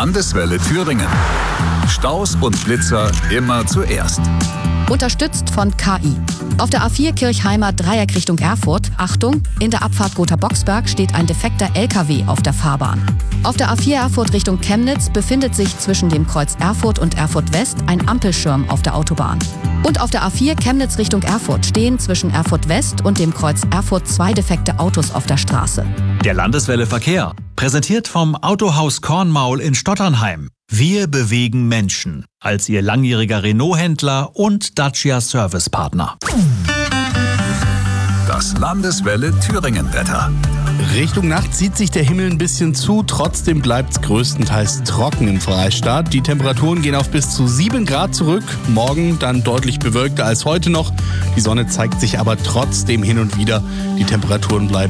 Landeswelle Thüringen. Staus und Blitzer immer zuerst. Unterstützt von KI. Auf der A4 Kirchheimer Dreieck Richtung Erfurt, Achtung, in der Abfahrt Gotha-Boxberg steht ein defekter LKW auf der Fahrbahn. Auf der A4 Erfurt Richtung Chemnitz befindet sich zwischen dem Kreuz Erfurt und Erfurt West ein Ampelschirm auf der Autobahn. Und auf der A4 Chemnitz Richtung Erfurt stehen zwischen Erfurt West und dem Kreuz Erfurt 2 defekte Autos auf der Straße. Der Landeswelle Verkehr, präsentiert vom Autohaus Kornmaul in Stotternheim. Wir bewegen Menschen als Ihr langjähriger Renault-Händler und Dacia-Servicepartner. Das Landeswelle Thüringen-Wetter. Richtung Nacht zieht sich der Himmel ein bisschen zu, trotzdem bleibt es größtenteils trocken im Freistaat. Die Temperaturen gehen auf bis zu 7 Grad zurück, morgen dann deutlich bewölkter als heute noch. Die Sonne zeigt sich aber trotzdem hin und wieder. Die Temperaturen bleiben